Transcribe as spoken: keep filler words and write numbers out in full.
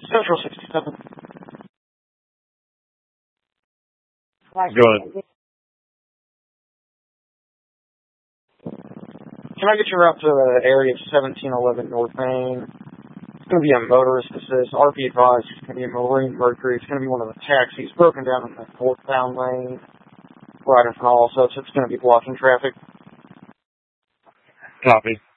Central sixty-seven. Go ahead. Can I get you out to the area of seventeen eleven North Main? It's going to be a motorist assist. R P advised it's going to be a Marine Mercury. It's going to be one of the taxis broken down in the northbound lane. Right in front also, so it's going to be blocking traffic. Copy.